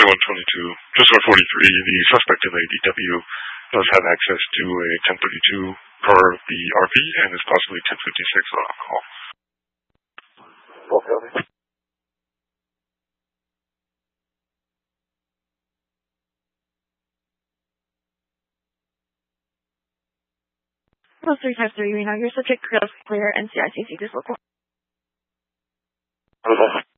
2122, just for 43, the suspect in ADW does have access to a 1032 per the RP and is possibly 1056 on alcohol. Okay. Plus 353, we know your subject is clear and CICC is local. Okay.